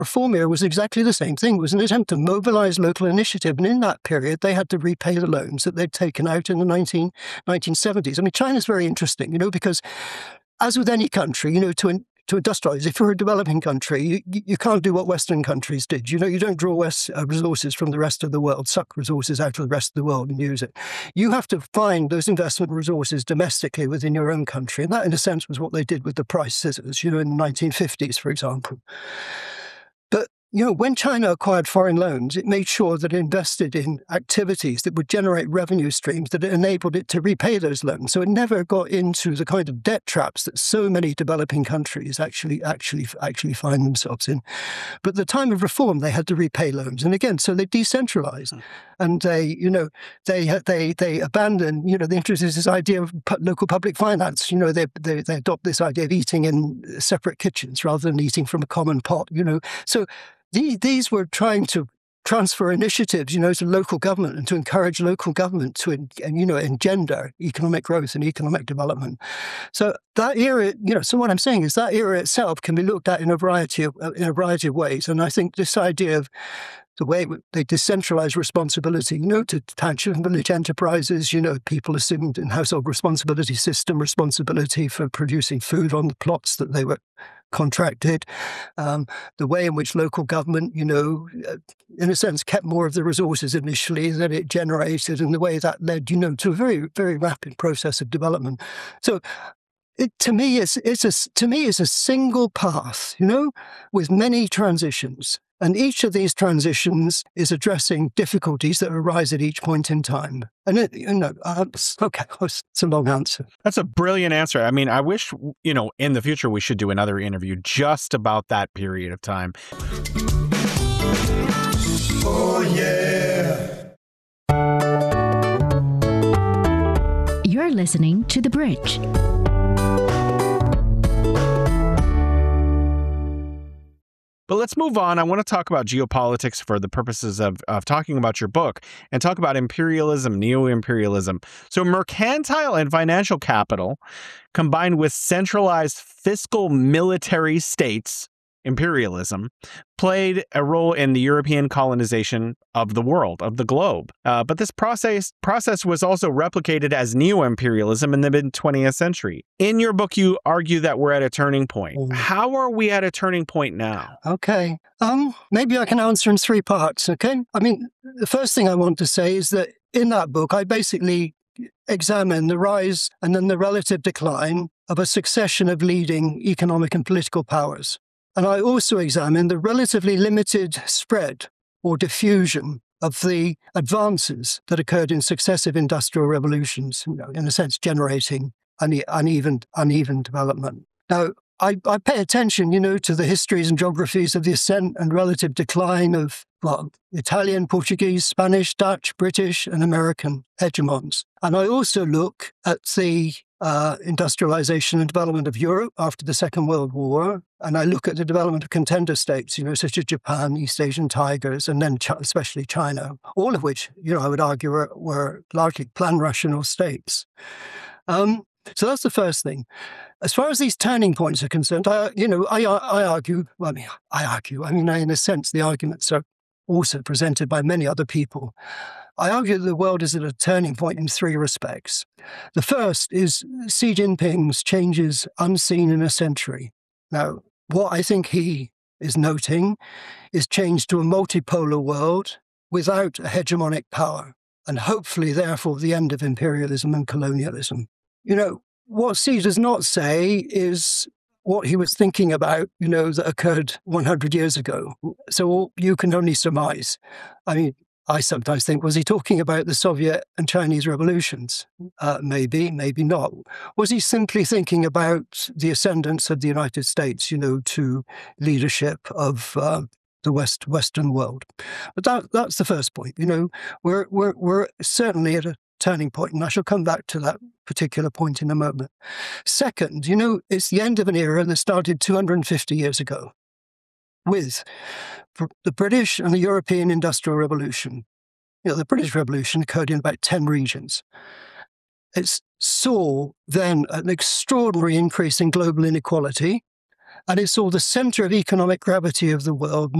reform era was exactly the same thing. It was an attempt to mobilize local initiative. And in that period, they had to repay the loans that they'd taken out in the 1970s. I mean, China's very interesting, because as with any country, to industrialize, if you're a developing country, you can't do what Western countries did. You don't draw resources from the rest of the world, suck resources out of the rest of the world and use it. You have to find those investment resources domestically within your own country. And that, in a sense, was what they did with the price scissors, in the 1950s, for example. But when China acquired foreign loans, it made sure that it invested in activities that would generate revenue streams that enabled it to repay those loans. So it never got into the kind of debt traps that so many developing countries actually find themselves in. But at the time of reform, they had to repay loans, and again, so they decentralized, and they abandoned. They introduced this idea of local public finance. They adopt this idea of eating in separate kitchens rather than eating from a common pot. So. These were trying to transfer initiatives, to local government and to encourage local government to, engender economic growth and economic development. So that era, so what I'm saying is that era itself can be looked at in a variety of ways. And I think this idea of the way they decentralize responsibility, to township and village enterprises, people assumed in household responsibility system responsibility for producing food on the plots that they were contracted, the way in which local government, in a sense, kept more of the resources initially that it generated, and the way that led, to a very, very rapid process of development. So it, to me, is a single path, with many transitions. And each of these transitions is addressing difficulties that arise at each point in time. And it's a long answer. That's a brilliant answer. I mean, I wish, in the future, we should do another interview just about that period of time. Oh, yeah. You're listening to The Bridge. But let's move on. I want to talk about geopolitics for the purposes of talking about your book and talk about imperialism, neo-imperialism. So mercantile and financial capital combined with centralized fiscal military states, imperialism, played a role in the European colonization of the world, of the globe. But this process was also replicated as neo-imperialism in the mid-20th century. In your book, you argue that we're at a turning point. How are we at a turning point now? Okay. Maybe I can answer in three parts, okay? I mean, the first thing I want to say is that in that book, I basically examine the rise and then the relative decline of a succession of leading economic and political powers. And I also examine the relatively limited spread or diffusion of the advances that occurred in successive industrial revolutions, in a sense, generating uneven development. Now, I pay attention, to the histories and geographies of the ascent and relative decline of Italian, Portuguese, Spanish, Dutch, British, and American hegemons. And I also look at the industrialization and development of Europe after the Second World War. And I look at the development of contender states, such as Japan, East Asian tigers, and then especially China, all of which, I would argue were largely pan-Russian states. So that's the first thing. As far as these turning points are concerned, I argue, in a sense, the arguments are also presented by many other people. I argue that the world is at a turning point in three respects. The first is Xi Jinping's changes unseen in a century. Now, what I think he is noting is change to a multipolar world without a hegemonic power, and hopefully, therefore, the end of imperialism and colonialism. What Xi does not say is what he was thinking about, that occurred 100 years ago. So you can only surmise. I mean, I sometimes think, was he talking about the Soviet and Chinese revolutions? Maybe not. Was he simply thinking about the ascendance of the United States, to leadership of the Western world? But that's the first point. We're certainly at a turning point, and I shall come back to that particular point in a moment. Second, it's the end of an era that started 250 years ago with the British and the European Industrial Revolution. The British Revolution occurred in about 10 regions. It saw then an extraordinary increase in global inequality and it's all the center of economic gravity of the world.